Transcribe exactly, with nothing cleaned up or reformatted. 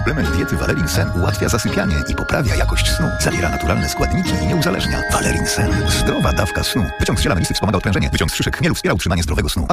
Suplement diety Valerin Sen ułatwia zasypianie i poprawia jakość snu. Zawiera naturalne składniki i nie uzależnia. Valerin Sen. Zdrowa dawka snu. Wyciąg z ziela melisy wspomaga odprężenie. Wyciąg z szyszek chmielu wspiera utrzymanie zdrowego snu.